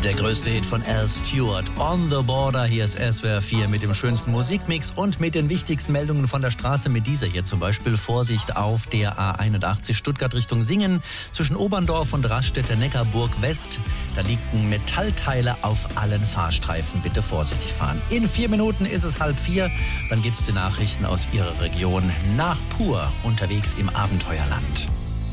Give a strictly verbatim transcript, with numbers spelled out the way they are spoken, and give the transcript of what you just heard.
Der größte Hit von Al Stewart, On the Border. Hier ist S W R vier mit dem schönsten Musikmix und mit den wichtigsten Meldungen von der Straße. Mit dieser hier zum Beispiel: Vorsicht auf der A einundachtzig Stuttgart Richtung Singen. Zwischen Oberndorf und Raststätte Neckarburg West. Da liegen Metallteile auf allen Fahrstreifen. Bitte vorsichtig fahren. In vier Minuten ist es halb vier. Dann gibt es die Nachrichten aus Ihrer Region. Nach Pur, unterwegs im Abenteuerland.